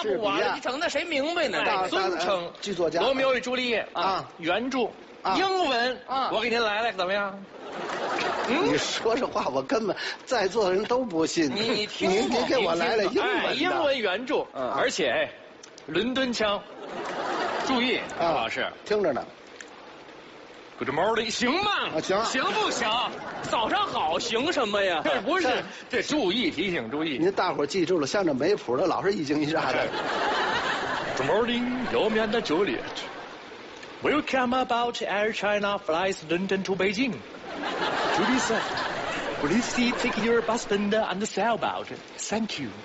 不完了，你整那谁明白呢？ 尊称剧作家 《罗密欧与朱丽叶》 啊， 原著英文啊，我给您来怎么样？ 你说这话，我根本在座的人都不信。 你听， 你给我来了英文英文原著，而且伦敦腔。注意，赵老师听着呢。 Good morning， 行吗？ 行， 行不行？早上好，行什么呀？这不是，这注意提醒注意。 您大伙记住了，像这没谱的，老是一惊一乍的。 Good morning， 有面的Juliet。Welcome about Air China flies London to Beijing. Juliet said, "Please take your husband and sailboat. Thank you."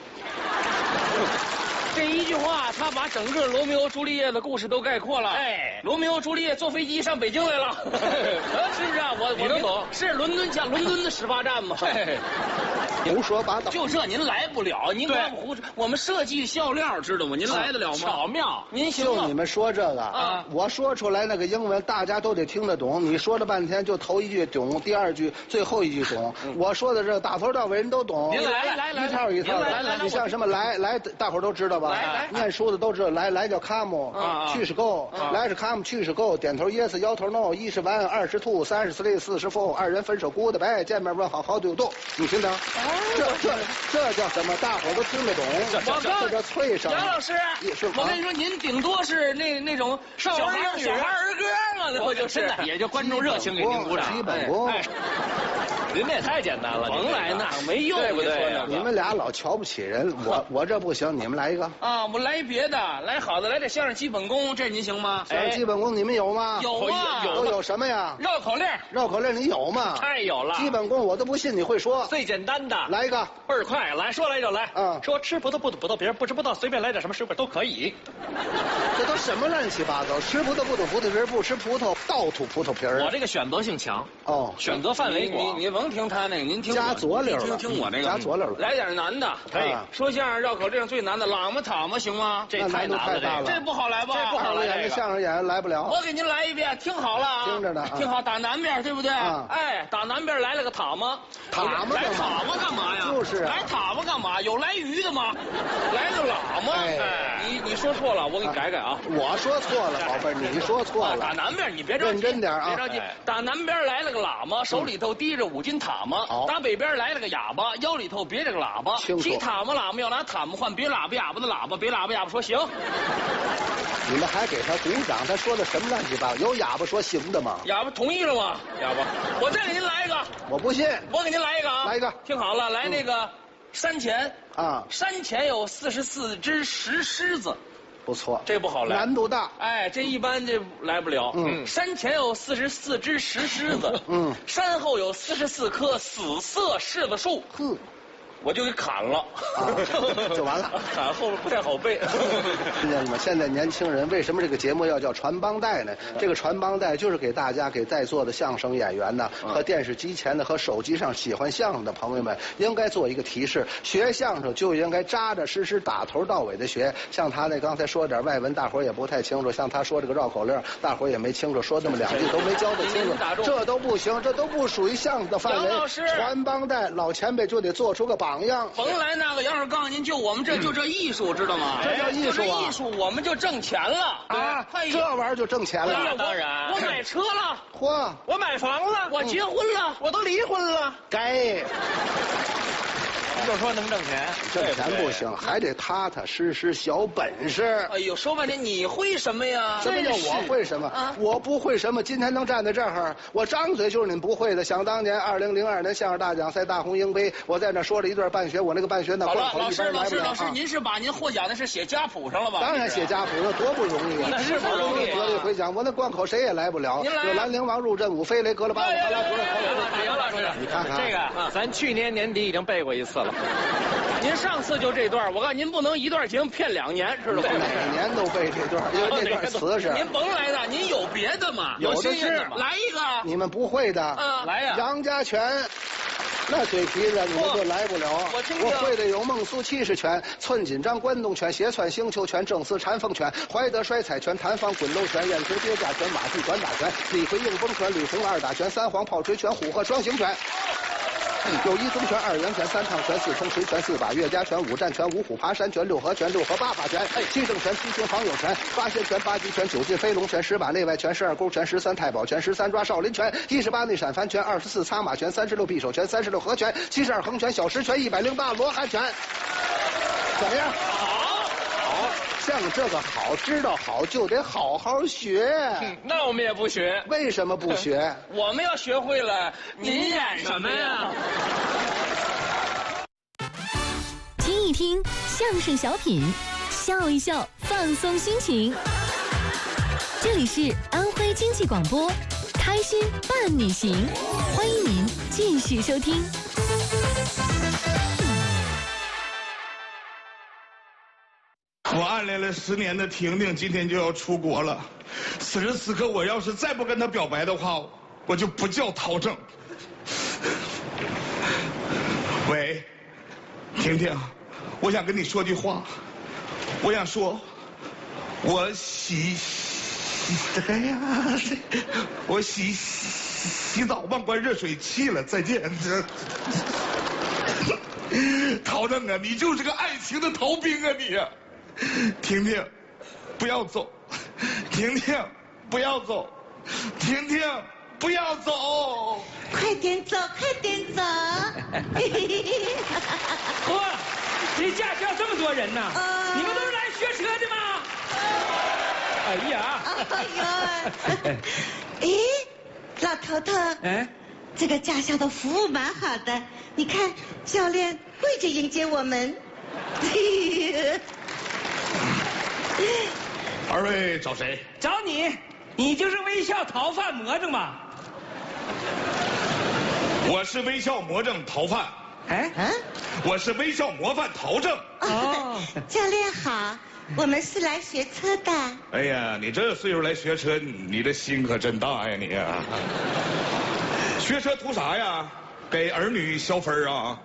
这一句话，他把整个罗密欧朱丽叶的故事都概括了。哎，罗密欧朱丽叶坐飞机上北京来了，是不是啊？我能懂。是伦敦讲伦敦的18站吗？ 胡说八道。 就这您来不了，您光胡说。我们设计笑料知道吗？您来得了吗？巧妙，您行吗？ 就你们说这个啊，我说出来那个英文，大家都得听得懂。你说了半天，就头一句懂，第二句最后一句懂。我说的这打头到尾人都懂。 您来， 一套一套。来，你像什么来，大伙都知道吧？ 来， 念书的都知道，来叫 come， 去是 go， 来是 come， 去是 go， 点头 yes， 摇头 no， 1是 one， 2是 two， 3是 three， 4是 four， 二人分手 goodbye， 见面问好 how do you do， 你听懂？这叫什么？大伙都听得懂。这叫脆声。杨老师，我跟你说，您顶多是那种小孩儿歌嘛，那不就是也就观众热情给您鼓掌。基本功。您这也太简单了， 甭来那没用，对不对？ 你们俩老瞧不起人，我这不行，你们来一个啊！我来别的，来好的，来这相声基本功，这您行吗？ 相声基本功你们有吗？ 有啊， 都有什么呀？ 绕口令， 你有吗？ 太有了。 基本功我都不信你会说。 最简单的， 来一个， 倍儿快，来说来就来。说吃葡萄不吐葡萄皮儿，不吃葡萄随便来点什么水果都可以。 这都什么乱七八糟？吃葡萄不吐葡萄皮儿，不吃葡萄倒吐葡萄皮儿。 我这个选择性强哦， 选择范围广。你甭听他那个，您听加佐料了， 听我这个加佐料了。 来点难的，可以。说相声绕口令最难的，喇嘛塔嘛行吗？这难度太大了， 这不好来吧？这不好来。 这相声演员来不了。 我给您来一遍，听好了啊！ 听着呢， 听好，打南边对不对？哎，打南边来了个塔嘛，来塔嘛干嘛呀？ 就是来塔嘛干嘛？有来鱼的吗？来个喇嘛。哎，你说错了，我给你改改啊！ 我说错了，宝贝儿，你说错了。 打南边，你别着急， 认真点啊！ 别着急。打南边来了个喇嘛，手里头提着5斤塔嘛。打北边来了个哑巴，腰里头别着个喇叭。提塔嘛喇嘛要拿塔嘛换，别喇叭哑巴的喇叭，别喇叭哑巴说行。 你们还给他鼓掌？他说的什么乱七八糟？有哑巴说行的吗？ 哑巴同意了吗？哑巴，我再给您来一个。 我不信。 我给您来一个啊！ 来一个， 听好了，来那个山前啊， 山前有44只石狮子。 不错， 这不好来， 难度大。 哎，这一般这来不了。山前有44只石狮子，山后有44棵死色柿子树。我就给砍了， 就完了。 砍后不太好背。 听见了吗？现在年轻人为什么这个节目要叫传帮带呢？这个传帮带就是给大家，给在座的相声演员呢，和电视机前的和手机上喜欢相声的朋友们，应该做一个提示：学相声就应该扎扎实实，打头到尾的学。像他那刚才说点外文，大伙也不太清楚；像他说这个绕口令，大伙也没清楚，说这么2句都没教得清楚，这都不行，这都不属于相声的范围。传帮带，老前辈就得做出个榜样。 甭来那个，杨老师告诉您，就我们这就这艺术，知道吗？ 这叫艺术啊！ 艺术我们就挣钱了啊！这玩意儿就挣钱了。 当然，我买车了， 嚯！ 我买房了，我结婚了，我都离婚了， 该。 就说能挣钱， 挣钱不行，还得踏踏实实小本事。 哎呦，说半天你会什么呀？ 什么叫我会什么？我不会什么。今天能站在这儿，我张嘴就是您不会的。想当年2002年相声大奖赛大红鹰杯，我在那说了一段半学，我那个半学那贯口一般来不了。 老师，您是把您获奖的是写家谱上了吧？ 当然写家谱，那多不容易啊！ 那是不容易， 得了一回奖，我那贯口谁也来不了。有兰陵王入阵，五飞雷格了巴。 杨老师， 你看看这个，咱去年年底已经背过一次了。您上次就这段，我告诉您不能一段节目骗2年，知道吗？ 每年都背这段，因为这段词是。 您甭来的，您有别的吗？ 有的是， 来一个。 你们不会的， 来呀！ 杨家拳。那嘴皮子你们就来不了。我会的有孟苏气势拳、寸紧张关东拳、斜窜星球拳、正丝缠凤拳、怀德摔彩拳、弹簧滚楼拳、燕头跌架拳、马屁短打拳、李逵硬崩拳、吕红2打拳、三黄炮锤拳、虎鹤双形拳。 有1宗拳、2阳拳、3趟拳、4冲锤拳、4把岳家拳、5战拳、5虎爬山拳、6合拳、6合8法拳、7正拳、7星防友拳、8仙拳、8极拳、9进飞龙拳、10把内外拳、12勾拳、13太保拳、13抓少林拳、18内闪翻拳、24擦马拳、36匕首拳、36合拳、72横拳、小石拳、108罗汉拳。怎么样？好，像这个好，知道好就得好好学。 那我们也不学。 为什么不学？ 我们要学会了，您演什么呀？ 听一听相声小品，笑一笑，放松心情。这里是安徽经济广播，开心伴你行，欢迎您继续收听。 我暗恋了10年的婷婷，今天就要出国了。此时此刻，我要是再不跟她表白的话，我就不叫陶正。喂，婷婷，我想跟你说句话。我想说，我洗澡忘关热水器了，再见。陶正啊，你就是个爱情的逃兵啊你！婷婷，不要走！婷婷，不要走！婷婷，不要走！ 快点走，快点走！ 嚯，这驾校这么多人呢？你们都是来学车的吗？哎呀！ 哎呦！咦，老头头，这个驾校的服务蛮好的，你看教练跪着迎接我们。 二位找谁？ 找你，你就是微笑逃犯魔怔吧？ 我是微笑魔怔逃犯。我是微笑模范陶正。 哦，教练好，我们是来学车的。 哎呀，你这岁数来学车，你这心可真大呀你呀！学车图啥呀？给儿女消分啊？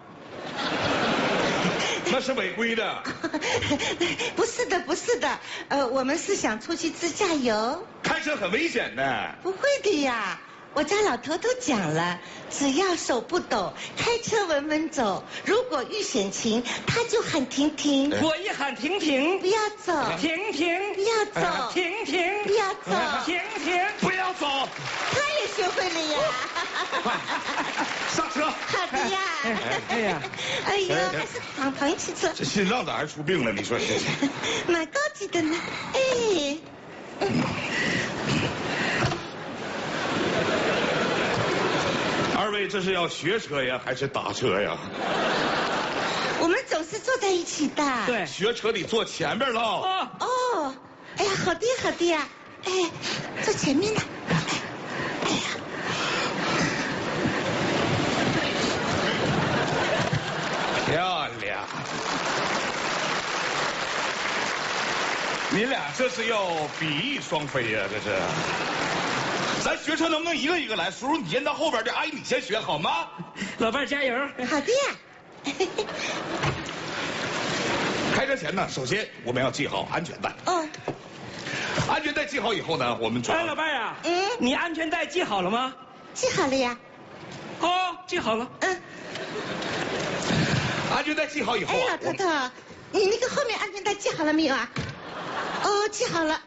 那是违规的。 不是的，不是的，我们是想出去自驾游。 开车很危险的。 不会的呀，我家老头头讲了，只要手不抖，开车稳稳走。如果遇险情，他就喊停停。 我一喊停停， 不要走， 停停， 不要走， 停停， 不要走， 停停， 不要走。 他也学会了呀。 快上车。 好的呀。 哎呀， 哎呦，还是朋友汽车。 这心脏咋还出病了？你说这蛮高级的呢。哎。 二位这是要学车呀，还是打车呀？ 我们总是坐在一起的。 对， 学车得坐前边了。 哦，哎呀，好的呀，好的呀。哎，坐前面的。哎呀。 漂亮！你俩这是要比翼双飞呀？这是。咱学车能不能一个一个来？叔叔，你先到后边的，阿姨你先学好吗？ 老伴儿加油！ 好的呀。 开车前呢，首先我们要系好安全带。 哦。 安全带系好以后呢，我们哎，老伴儿啊，你安全带系好了吗？ 系好了呀。 哦，系好了。 安全带系好以后哎，老头头，你那个后面安全带系好了没有啊？哦，系好了。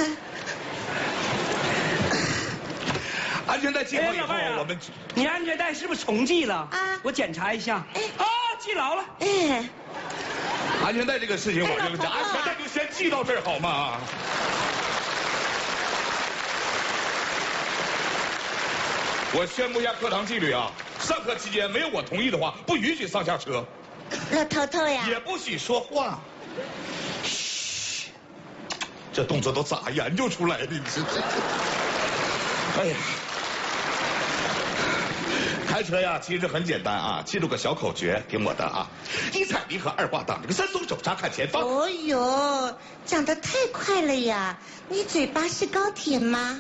安全带系好以后，我们你安全带是不是重系了？我检查一下。系牢了。 安全带这个事情，我就讲，安全带就先系到这儿好吗？我宣布一下课堂纪律啊！上课期间没有我同意的话，不允许上下车。 老头头呀。 也不许说话。嘘，这动作都咋研究出来的？你这。哎呀。开车呀，其实很简单啊，记住个小口诀，听我的啊：1踩离合，2挂档，这个3松手刹看前方。 哦呦，讲得太快了呀！你嘴巴是高铁吗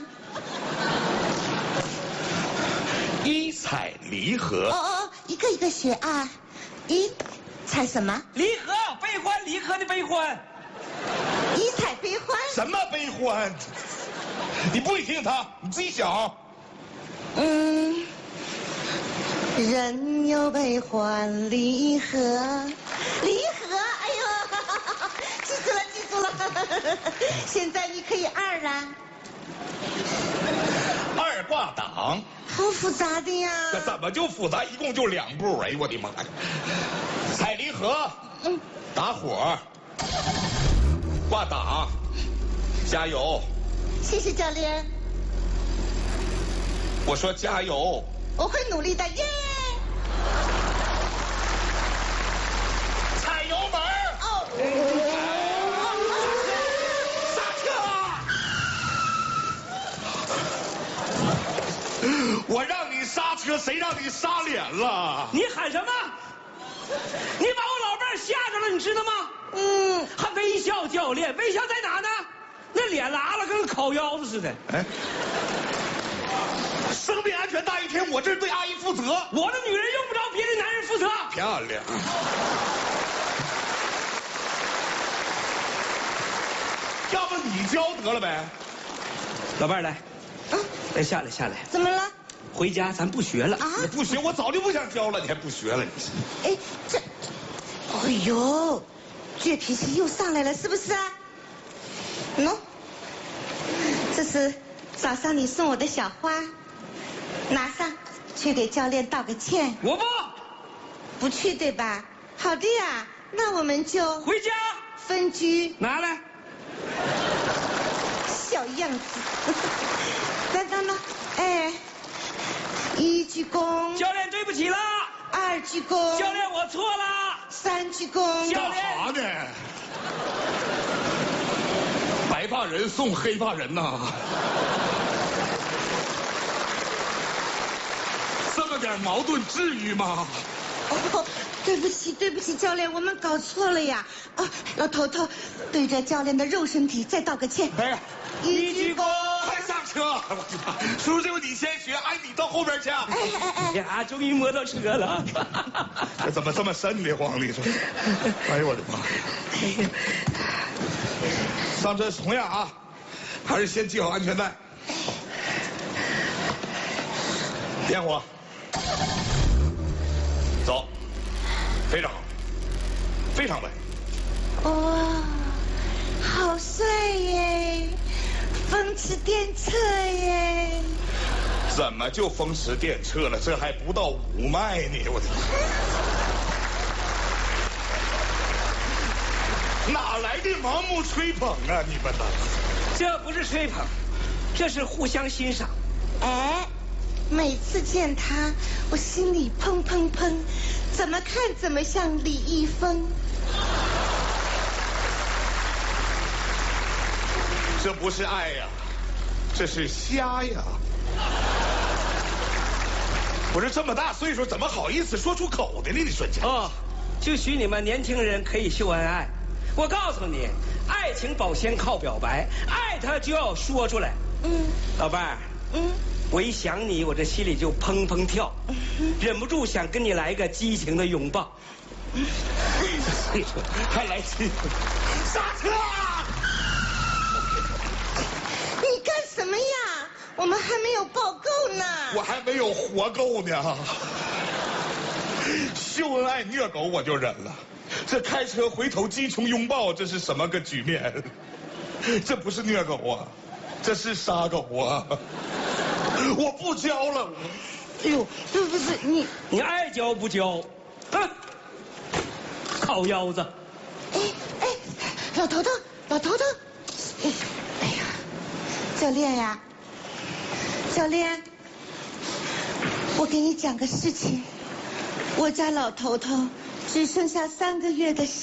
？1踩离合。 哦，一个一个学啊。1踩什么？ 离合，悲欢离合的悲欢。 1踩悲欢。 什么悲欢？你不许听他，你自己想。 人有悲欢离合，离合，哎呦，记住了，记住了。现在你可以二了。 二挂档。 好复杂的呀！ 这怎么就复杂？一共就2步，哎呦我的妈呀！踩离合，打火，挂档，加油！ 谢谢教练。 我说加油！ 我会努力的，耶！ 踩油门！ 哦。 我让你刹车，谁让你刹脸了？ 你喊什么？你把我老伴儿吓着了，你知道吗？还微笑教练，微笑在哪呢？那脸拉了跟烤腰子似的。 哎，生命安全大于天，我这是对阿姨负责。 我的女人用不着别的男人负责。 漂亮。要不你教得了呗？ 老伴儿来。来下来下来， 怎么了？ 回家咱不学了啊！ 你不学，我早就不想教了，你还不学了？你哎，哎呦，倔脾气又上来了，是不是啊？喏，这是早上你送我的小花，拿上去给教练道个歉。 我不去对吧？好的呀，那我们就回家分居。 拿来， 小样子。来，哎，1鞠躬。 教练对不起了。 2鞠躬。 教练我错了。 3鞠躬。 教练干啥呢？白发人送黑发人呐！这么点矛盾至于吗？ 哦，对不起，教练，我们搞错了呀！啊，老头头，对着教练的肉身体再道个歉。 哎 ，1鞠躬。 快上车！我的妈！叔叔，这回你先学，哎，你到后边去。 哎呀，终于摸到车了。 这怎么这么瘆得慌？你说？哎呦我的妈！上车同样啊，还是先系好安全带。点火。走，非常好，非常稳。 哇，好帅耶！风驰电掣耶！ 怎么就风驰电掣了？这还不到5迈呢！我的哪来的盲目吹捧啊？你们呢？ 这不是吹捧，这是互相欣赏。 哎，每次见他，我心里砰砰砰，怎么看怎么像李易峰。 这不是爱呀，这是瞎呀！我说这么大岁数，怎么好意思说出口的呢？你说这哦，就许你们年轻人可以秀恩爱。我告诉你，爱情保鲜靠表白，爱他就要说出来。老伴儿，我一想你，我这心里就砰砰跳，忍不住想跟你来一个激情的拥抱。 还来气，刹车！ 你干什么呀？我们还没有报够呢。 我还没有活够呢。秀恩爱虐狗我就忍了，这开车回头激情拥抱，这是什么个局面？这不是虐狗啊，这是杀狗啊！我不教了。 哎呦，不是你爱教不教？啊，烤腰子。 哎，老头头，哎呀，教练呀，教练，我给你讲个事情，我家老头头只剩下3个月的